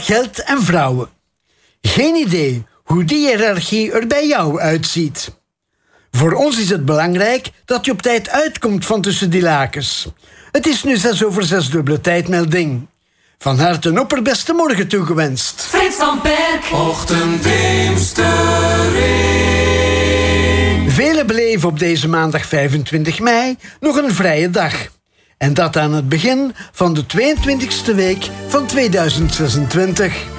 geld en vrouwen. Geen idee hoe die hiërarchie er bij jou uitziet. Voor ons is het belangrijk dat je op tijd uitkomt van tussen die lakens. Het is nu 6:06 dubbele tijdmelding. Van harte een opperbeste morgen toegewenst. Frits van Perk. Ochtenddienstering. Velen beleven op deze maandag 25 mei nog een vrije dag. En dat aan het begin van de 22e week van 2026.